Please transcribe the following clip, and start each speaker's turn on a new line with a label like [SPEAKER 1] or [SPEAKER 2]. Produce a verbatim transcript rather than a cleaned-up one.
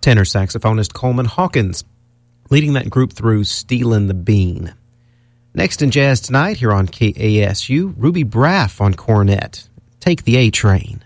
[SPEAKER 1] tenor saxophonist Coleman Hawkins, leading that group through Stealin' the Bean. Next in Jazz Tonight, here on K A S U, Ruby Braff on cornet. Take the A Train.